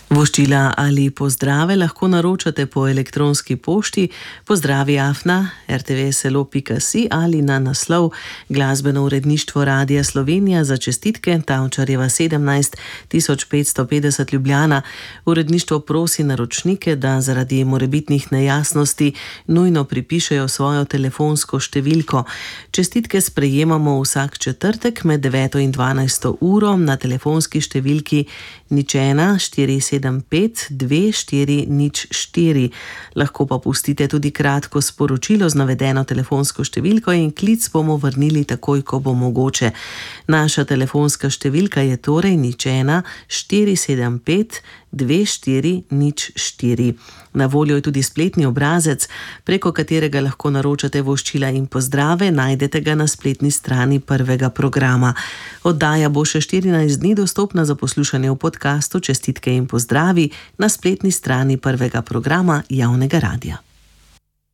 Voščila ali pozdrave lahko naročate po elektronski pošti pozdravi@rtvselo.si ali na naslov Glasbeno uredništvo Radia Slovenija za čestitke Tavčarjeva 17 1550 Ljubljana. Uredništvo prosi naročnike, da zaradi morebitnih nejasnosti nujno pripišejo svojo telefonsko številko. Čestitke sprejemamo vsak četrtek med 9 in 12 uro na telefonski številki 01 475 2404. Lahko pa pustite tudi kratko sporočilo z navedeno telefonsko številko in klic bomo vrnili takoj, ko bo mogoče. Naša telefonska številka je torej 01 475 2404. Na voljo je tudi spletni obrazec, preko katerega lahko naročate voščila in pozdrave, najdete ga na spletni strani prvega programa. Oddaja bo še 14 dni dostopna za poslušanje v podkastu Čestitke in pozdravi na spletni strani prvega programa javnega radia.